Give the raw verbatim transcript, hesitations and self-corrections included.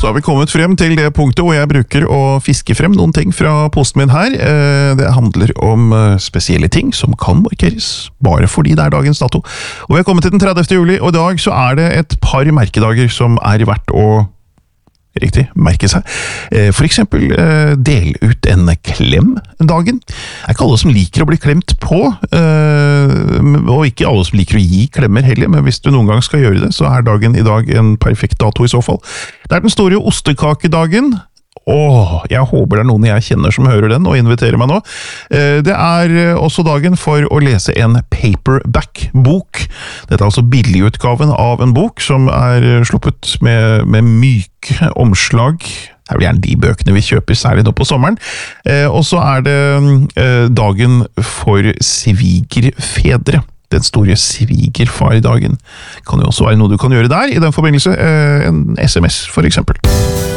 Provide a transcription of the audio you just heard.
Så har vi kommet frem til det punktet hvor jeg bruker å fiske frem noen ting fra posten min her. Det handler om spesielle ting som kan markeres, bare fordi det er dagens dato. Og vi har kommet til den tredivte juli, og i dag så er det et par merkedager som er verdt å Riktig, merke seg. For eksempel, del ut en klem dagen. Det er ikke alle som liker å bli klemt på, og ikke alle som liker å gi klemmer heller, men hvis du noen gang skal gjøre det, så er dagen i dag en perfekt dato i så fall. Det er den store ostekakedagen. Åh, jeg håper det er noen jeg kjenner som hører den og inviterer meg nå. Det er også dagen for å lese en paperback-bok. Dette er altså billigutgaven av en bok som er sluppet med, med myke omslag. Det er vel gjerne de bøkene vi kjøper, særlig nå på sommeren. Og så er det dagen for svigerfedre. Den store svigerfardagen. Kan jo også være noe du kan gjøre der, i den forbindelse. En S M S, for eksempel.